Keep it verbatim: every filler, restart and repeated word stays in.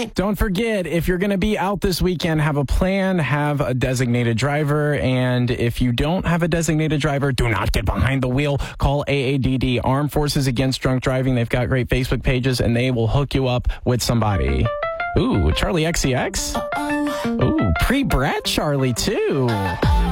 night. Don't forget, if you're going to be out this weekend, have a plan, have a designated driver. And if you don't have a designated driver, do not get behind the wheel. Call A A D D, Armed Forces Against Drunk Driving. They've got great Facebook pages, and they will hook you up with somebody. Ooh, Charlie X C X? Uh-oh. Ooh, pre-bred Charlie, too.